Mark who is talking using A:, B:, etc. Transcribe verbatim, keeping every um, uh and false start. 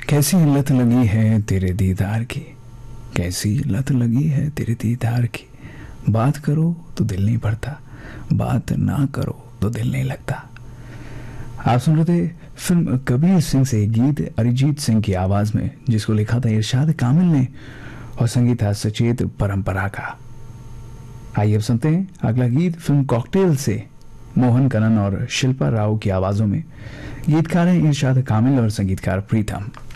A: कैसी लत लगी है तेरे दीदार की, कैसी लत लगी है तेरे दीदार की। बात करो तो दिल नहीं भरता, बात ना करो तो दिल नहीं लगता। आप सुन रहे थे फिल्म कबीर सिंह से गीत अरिजीत सिंह की आवाज में, जिसको लिखा था इरशाद कामिल ने और संगीत था सचेत परंपरा का। आइए अब सुनते हैं अगला गीत फिल्म कॉकटेल से, मोहन कनन और शिल्पा राव की आवाजों में। गीतकार हैं इरशाद कामिल और संगीतकार प्रीतम।